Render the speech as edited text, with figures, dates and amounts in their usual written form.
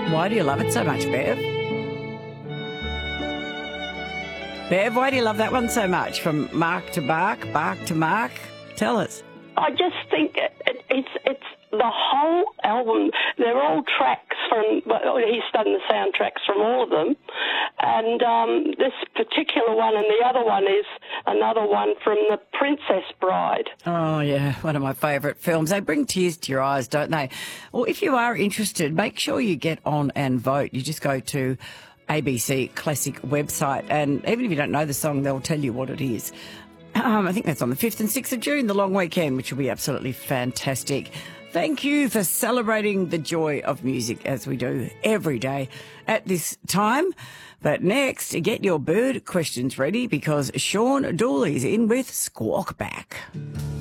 Why do you love it so much, Bev? Bev, why do you love that one so much? From Mark to Bark, Bark to Mark? Tell us. I just think it's the whole album. They're all tracks from, well, he's done the soundtracks from all of them. And this particular one and the other one is another one from The Princess Bride. Oh, yeah, one of my favourite films. They bring tears to your eyes, don't they? Well, if you are interested, make sure you get on and vote. You just go to ABC Classic website, and even if you don't know the song, they'll tell you what it is. I think that's on the 5th and 6th of June, the long weekend, which will be absolutely fantastic. Thank you for celebrating the joy of music as we do every day at this time. But next, get your bird questions ready because Sean Dooley's in with Squawk Back.